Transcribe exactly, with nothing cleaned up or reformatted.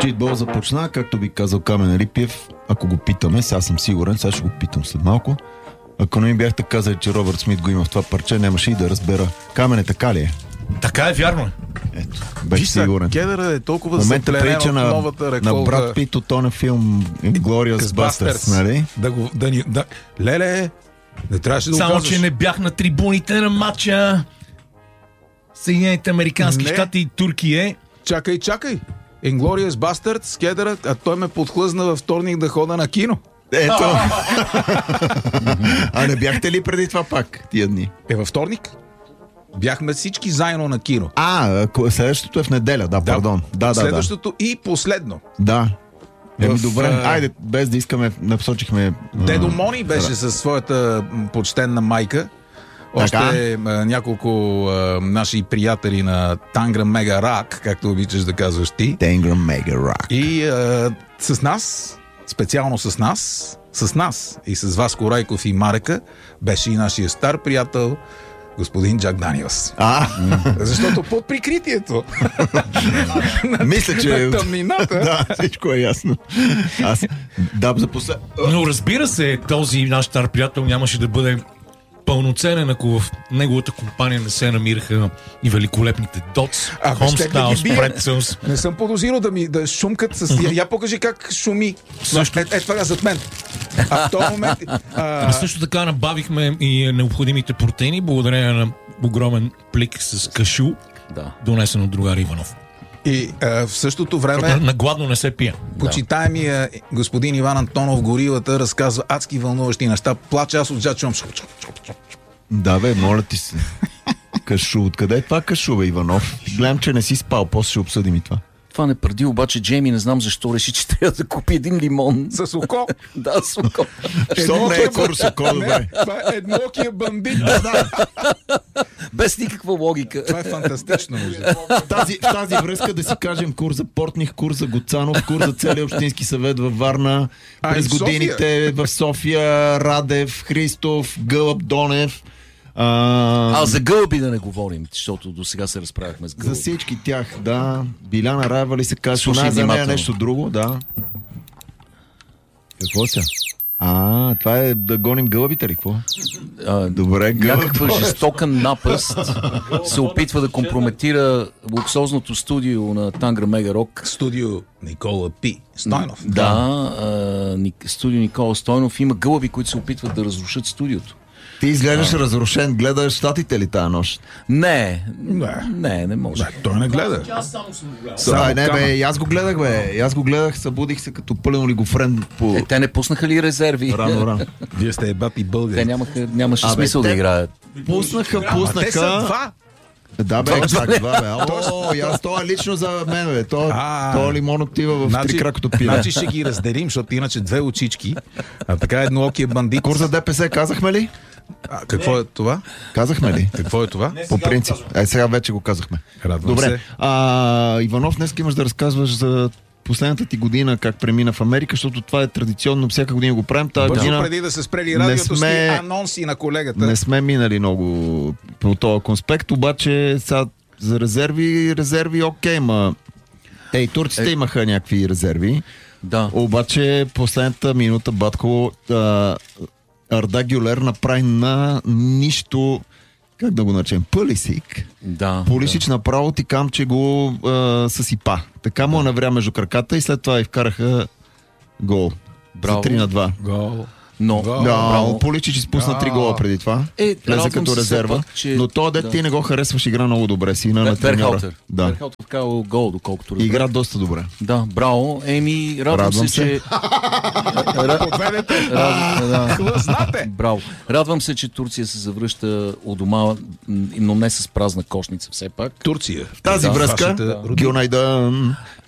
Читбол започна, както би казал Камен Рипиев, ако го питаме, сега съм сигурен, сега ще го питам след малко. Ако не ми бяхте казали, че Робърт Смит го има в това парче, нямаше и да разбера. Камене, така ли е? Така е, вярно. Ето, беше сигурен. Кедъра е толкова момента запленен прилича от на, новата реколта. на Брат Пит от този филм Glorious Bastards, нали? Да го, да ни, да... Леле, не трябваше да Само, го казваш. че не бях на трибуните на матча Съединените американски Не. щати и Туркия. Чакай, чакай. Inglourious Basterds, Кедъра, а той ме подхлъзна във вторник да хода на кино. Ето. А не бяхте ли преди това пак тия дни? Е, във вторник? Бяхме всички заедно на кино. А, следващото е в неделя, да, пардон. Да, да, Следващото и последно. Да. Еми, В, добре, а, айде, без да искаме, напсочихме... Дедо Мони беше да. със своята м, почтенна майка. Още а, няколко а, наши приятели на Тангра Мега Рак, както обичаш да казваш ти. Тангра Мега Рак. И а, с нас, специално с нас, с нас и с Васко Райков и Марека, беше и нашия стар приятел господин Джак Даниелс. А, Защото под прикритието мисля, че... на тъмнината. Да, всичко е ясно. Аз... Да, за послед... Но разбира се, този наш стар приятел нямаше да бъде пълноценен, ако в неговата компания не се намираха и великолепните Дотс, Ако ще да ги Homestyles, бие. Pretzels. Не съм подозирал да ми да шумкат с... Я, я покажи как шуми. Също. Е, е, това е зад мен. А в този момент... А А, също така набавихме и необходимите протеини, благодарение на огромен плик с кашу, Да. донесен от другар Иванов. и а, в същото На, време на гладно не се пие. почитаемия господин Иван Антонов Горилата разказва адски вълнуващи неща. Плача аз от джачувам. Да, бе, моля ти се. Кашу, откъде е това кашу, бе, Иванов? Гледам, че не си спал, после ще обсъдим и това. Това не преди, обаче Джейми не знам защо реши, че трябва да купи един лимон. С око. Да, с око. Що не е курс око, Не, добре? това е еднокия бандит. Да, да. Без никаква логика. Това е фантастично. В тази, в тази връзка да си кажем курс за Портних, курс за Гоцанов, курс за целия общински съвет във Варна, А, през и в София. годините в София, Радев, Христов, Гълъб, Донев. А, А за гълъби да не говорим, защото до сега се разправяхме с за гълъби. всички тях, да. Биляна Раева ли се казва? Слушай Она за нея внимателно. нещо друго, да. Какво са? А, това е да гоним гълъбите ли? Какво? А, Добре, гълъб. някаква жестока напаст се опитва да компрометира луксозното студио на Тангра Мега Рок. Студио Никола Пи Стойнов. Да, а, Ник- студио Никола Стойнов. Има гълъби, които се опитват да разрушат студиото. Ти изглеждаш разрушен. Гледаш щатите ли тази нощ? Не, Не. не, не може. Да, той не гледа. Само Ай, не, кама. бе, и аз го гледах, бе. И аз го гледах, събудих се като пълен олигофрен по Е, те не пуснаха ли резерви? рано, рано. Вие сте ебати Те българи. нямаха, нямаше Абе, смисъл те- да играят. Пуснаха, Ама те са пуснаха. два. Да, бе, чак два, бе. О, и аз това е лично за мен, бе. То, А. то лимон отива в три кракото пиле. значи ще ги разделим, защото иначе две очички, а така едноокия бандит. Курс за ДПС казахме ли? А, какво е това? Казахме ли? Какво е това? По принцип. Е, сега вече го казахме. Радвам Добре. се. А, Иванов, днес имаш да разказваш за последната ти година, как премина в Америка, защото това е традиционно, всяка година го правим. Тази Бързо година преди да се спрели радиото, сме- сме... анонси на колегата. не сме минали много по този конспект, обаче сега за резерви, резерви окей, ма... Ей, турците Е. имаха някакви резерви, Да. обаче последната минута, батко, а, Арда Гюлер направи на нищо, как да го начем, пълисик. Да. Полисич направо ти кам, че го а, съсипа. Така му навря между краката и след това и вкараха гол. Браво. За три на два. Гол. Но, Да, Да, браво. Поличич изпусна три гола преди това. Е, Влезе радвам като се резерва. все пак, че- Но то дет да. ти не го харесваш, игра много добре. Сина на треньора. Верхалтер. Да. Верхалтер вкарал гол, доколкото разбрах. Игра доста добре. Да, браво. Еми, радвам, Радвам се, се. че... Подведете. Рад... да. Хлъзнате. Браво. Радвам се, че Турция се завръща у дома, м, но не с празна кошница все пак. Турция. В тази Да, връзка, вашата родина. Гюнайдан,